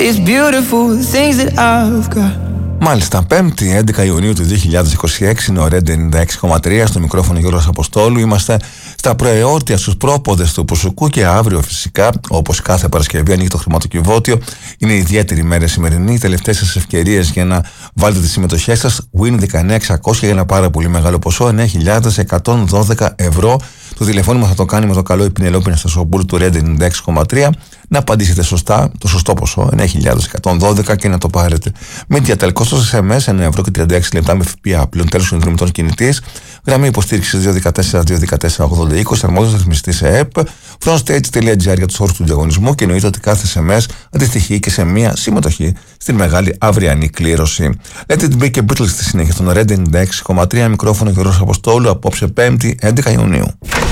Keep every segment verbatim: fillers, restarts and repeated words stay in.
It's beautiful, the things that I've got. Μάλιστα, Πέμπτη, έντεκα Ιουνίου του δύο χιλιάδες είκοσι έξι, είναι ο Red ενενήντα έξι κόμμα τρία, στο μικρόφωνο Γιώργος Αποστόλου. Είμαστε στα προεόρτια, στους πρόποδες του Πουσουκού και αύριο φυσικά, όπως κάθε Παρασκευή, ανοίγει το χρηματοκιβώτιο. Είναι ιδιαίτερη ημέρα σημερινή. Οι τελευταίες σας ευκαιρίες για να βάλετε τις συμμετοχές σας. Win δεκαεννιά χιλιάδες εξακόσια για ένα πάρα πολύ μεγάλο ποσό, εννέα χιλιάδες εκατόν δώδεκα ευρώ. Το τηλεφώνημα θα το κάνει με το καλό η Πινελόπη Αναστασοπούλου του Red ενενήντα έξι κόμμα τρία. Να απαντήσετε σωστά, το σωστό ποσό, εννέα χιλιάδες εκατόν δώδεκα, και να το πάρετε. Με διατελ κόστος ες εμ ες ένα ευρώ και τριάντα έξι λεπτά με ΦΠΑ. Πλέον τέλος συνδρομητών κινητής. Γραμμή υποστήριξης δύο ένα τέσσερα δύο ένα τέσσερα ογδόντα είκοσι. Αρμόδιος ρυθμιστής ΕΕΠ. frontstage.gr για τους όρους του διαγωνισμού. Και εννοείται ότι κάθε ες εμ ες αντιστοιχεί και σε μία συμμετοχή στην μεγάλη αυριανή κλήρωση. Let it be και Beatles στη συνέχεια στον Red ενενήντα έξι κόμμα τρία. Μικρόφωνο Γιώργος Αποστόλου, απόψε Πέμπτη, έντεκα Ιουνίου.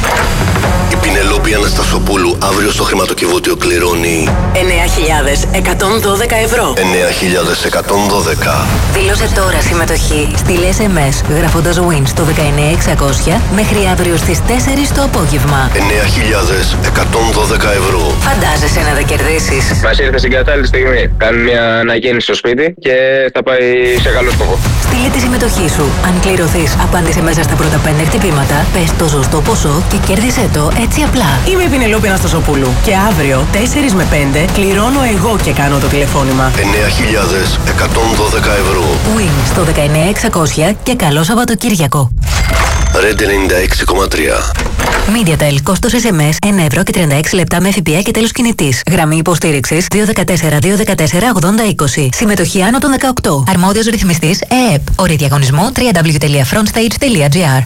Η Πινελόπη Αναστασοπούλου αύριο στο χρηματοκιβώτιο κληρώνει εννέα χιλιάδες εκατόν δώδεκα ευρώ. εννέα χιλιάδες εκατόν δώδεκα. Δήλωσε τώρα συμμετοχή. Στείλε ες εμ ες γράφοντας Win στο δεκαεννέα εξακόσια μέχρι αύριο στις τέσσερις το απόγευμα. εννέα χιλιάδες εκατόν δώδεκα ευρώ. Φαντάζεσαι να τα κερδίσεις. Μας ήρθε στην κατάλληλη στιγμή. Κάνουμε μια αναγέννηση στο σπίτι και θα πάει σε καλό σκοπό. Στείλε τη συμμετοχή σου. Αν κληρωθείς, απάντησε μέσα στα πρώτα πέντε χτυπήματα, πες το σωστό ποσό και κέρδισε το έτσι απλά. Είμαι η Πινελόπη Αναστασοπούλου και αύριο τέσσερις με πέντε κληρώνω εγώ και κάνω το τηλεφώνημα. εννέα χιλιάδες εκατόν δώδεκα ευρώ. Win στο δεκαεννέα εξακόσια και καλό Σαββατοκύριακο. Red ενενήντα έξι κόμμα τρία. MediaTel, κόστος ες εμ ες ένα ευρώ και τριάντα έξι λεπτά με ΦΠΑ και τέλος κινητής. Γραμμή υποστήριξης δύο ένα τέσσερα δύο ένα τέσσερα ογδόντα είκοσι. Συμμετοχή άνω των δεκαοκτώ. Αρμόδιος ρυθμιστής ΕΕΠ. Όροι διαγωνισμού double-u double-u double-u τελεία frontstage τελεία gr.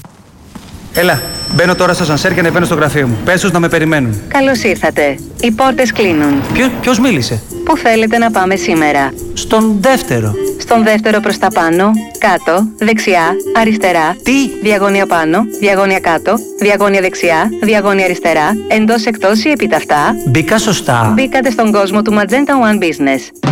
Έλα, μπαίνω τώρα στο ασανσέρ και ανεβαίνω στο γραφείο μου. Πες τους να με περιμένουν. Καλώς ήρθατε. Οι πόρτες κλείνουν. Ποιο, ποιος μίλησε? Πού θέλετε να πάμε σήμερα? Στον δεύτερο. Στον δεύτερο προς τα πάνω, κάτω, δεξιά, αριστερά. Τι? Διαγώνια πάνω, διαγώνια κάτω, διαγώνια δεξιά, διαγώνια αριστερά, εντός εκτός ή επίταυτα. Μπήκα σωστά. Μπήκατε στον κόσμο του Magenta One Business.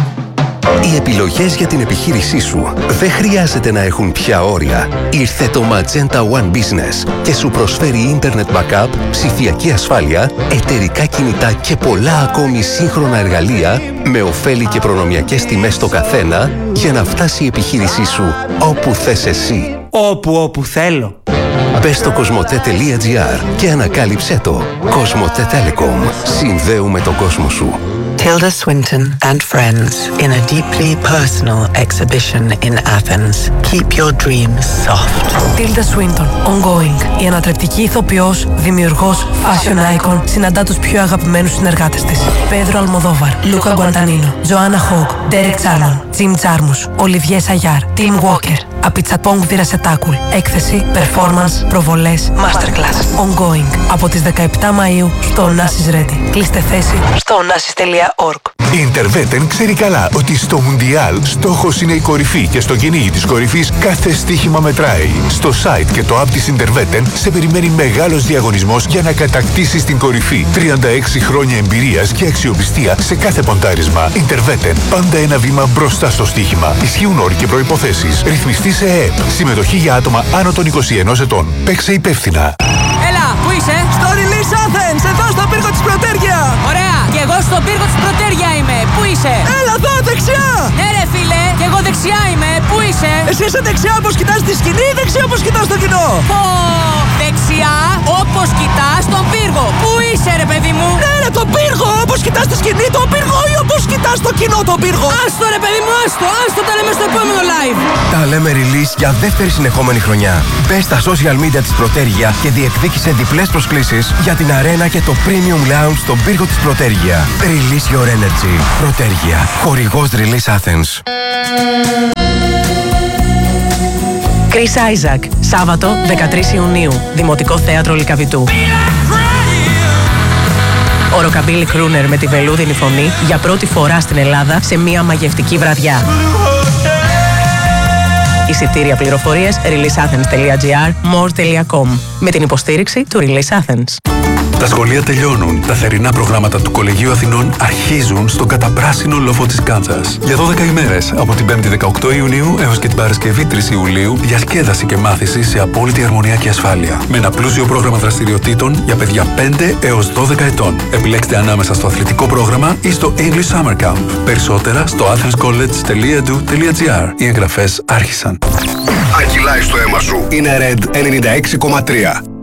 Οι επιλογές για την επιχείρησή σου δεν χρειάζεται να έχουν πια όρια. Ήρθε το Magenta One Business και σου προσφέρει Internet Backup, ψηφιακή ασφάλεια, εταιρικά κινητά και πολλά ακόμη σύγχρονα εργαλεία με ωφέλη και προνομιακές τιμές στο καθένα για να φτάσει η επιχείρησή σου όπου θες εσύ. Όπου, όπου θέλω. Μπες στο κοσμοτέ τελεία gr και ανακάλυψέ το. Κοσμοτέ Telecom. Συνδέουμε τον κόσμο σου. Tilda Swinton and friends in a deeply personal exhibition in Athens. Keep your dreams soft. Tilda Swinton, ongoing. Η ανατρεπτική ηθοποιός, δημιουργός, fashion icon, συναντά τους πιο αγαπημένους συνεργάτες της. Πέδρο Αλμοδόβαρ, Λούκα Γκουαντανίνο, Τζοάννα Χόγκ, Ντέρεκ Τσάρμον, Τζιμ Τζάρμους, Ολιβιέ Σαγιάρ, Τιμ Walker, Απιτσαπόγκ Βιρασετάκουλ. Έκθεση, performance, προβολές, masterclass. Ongoing. Από τις δεκαεπτά Μαΐου στο Onassis Ready. Κλείστε θέση στο onassis τελεία org. Η Interveten ξέρει καλά ότι στο Μουντιάλ στόχος είναι η κορυφή και στο κυνήγι της κορυφής κάθε στοίχημα μετράει. Στο site και το app της Interveten σε περιμένει μεγάλος διαγωνισμός για να κατακτήσεις την κορυφή. τριάντα έξι χρόνια εμπειρίας και αξιοπιστία σε κάθε ποντάρισμα. Interveten, πάντα ένα βήμα μπροστά στο στοίχημα. Ισχύουν όροι και προϋποθέσεις. Ρυθμιστής ΕΕΠ. Συμμετοχή για άτομα άνω των είκοσι ενός ετών. Παίξε υπεύθυνα. Έλα, πού είσαι? Στο Release Athens, εδώ στο πύργο της Πρωτέρια. Ωραία, και εγώ στο πύργο της Πρωτέρια είμαι. Πού είσαι? Έλα εδώ, δεξιά. Ναι ρε φίλε, και εγώ δεξιά είμαι. Πού είσαι? Εσύ είσαι δεξιά όπως κοιτάς τη σκηνή ή δεξιά όπως κοιτάς το κοινό? Πω, δεξιά όπως κοιτάς τον πύργο. Πού είσαι ρε παιδί μου? Ναι ρε, τον πύργο, όπως κοιτάς τη σκηνή τον πύργο ή όπως κοιτάς το κοινό τον πύργο? Άστο ρε παιδί μου, άστο, άστο, τα λέμε στο επόμενο live. Τα λέμε Release για δεύτερη συνεχόμενη χρονιά. Μπες στα social media της Πρωτέρια και διεκδίκησε διπλές προσκλήσεις για την αρένα και το Premium Lounge στον πύργο της Πρωτέρια. Release your energy. Πρωτέρια. Χορηγός Release Athens. Chris Isaac, Σάββατο δεκατρείς Ιουνίου, Δημοτικό Θέατρο Λυκαβητού. Ο ροκαμπίλι Crooner με τη βελούδινη φωνή για πρώτη φορά στην Ελλάδα σε μια μαγευτική βραδιά. Εισιτήρια, πληροφορίες release athens τελεία gr, more τελεία com με την υποστήριξη του Release Athens. Τα σχολεία τελειώνουν. Τα θερινά προγράμματα του Κολεγίου Αθηνών αρχίζουν στον καταπράσινο λόφο της Κάντζας. Για δώδεκα ημέρες, από την πέμπτη δεκαοκτώ Ιουνίου έως και την Παρασκευή τρεις Ιουλίου, διασκέδαση και μάθηση σε απόλυτη αρμονία και ασφάλεια. Με ένα πλούσιο πρόγραμμα δραστηριοτήτων για παιδιά πέντε έως δώδεκα ετών. Επιλέξτε ανάμεσα στο αθλητικό πρόγραμμα ή στο English Summer Camp. Περισσότερα στο athens college τελεία e d u τελεία g r. Οι εγγραφές άρχισαν. Αν κυλάει στο αίμα σου, είναι Red ενενήντα έξι κόμμα τρία.